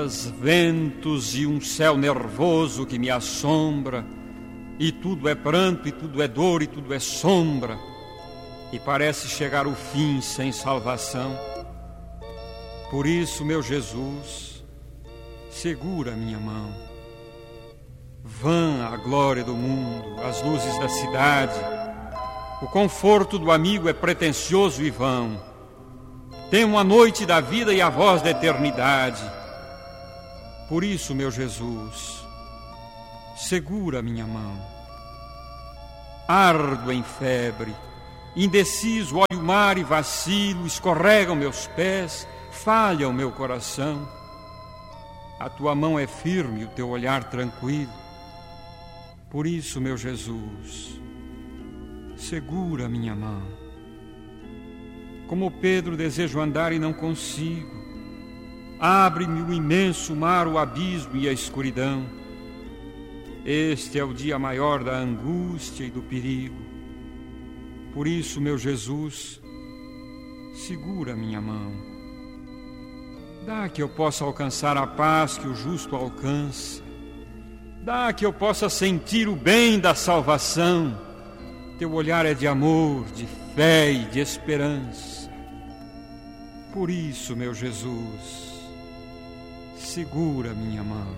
Ventos e um céu nervoso que me assombra, e tudo é pranto, e tudo é dor, e tudo é sombra, e parece chegar o fim sem salvação. Por isso, meu Jesus, segura minha mão. Vã a glória do mundo, as luzes da cidade, o conforto do amigo é pretensioso e vão. Temo a noite da vida e a voz da eternidade. Por isso, meu Jesus, segura minha mão. Ardo em febre, indeciso, olho o mar e vacilo, escorregam meus pés, falha o meu coração. A tua mão é firme, o teu olhar tranquilo. Por isso, meu Jesus, segura minha mão. Como Pedro, desejo andar e não consigo. Abre-me o imenso mar, o abismo e a escuridão. Este é o dia maior da angústia e do perigo. Por isso, meu Jesus, segura minha mão. Dá que eu possa alcançar a paz que o justo alcança. Dá que eu possa sentir o bem da salvação. Teu olhar é de amor, de fé e de esperança. Por isso, meu Jesus, segura minha mão.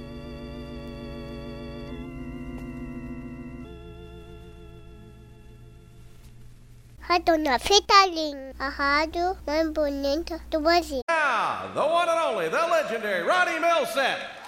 Rádio na Fita Linha, a rádio mais bonita do Brasil. Now, the one and only, the legendary Ronnie Milsap.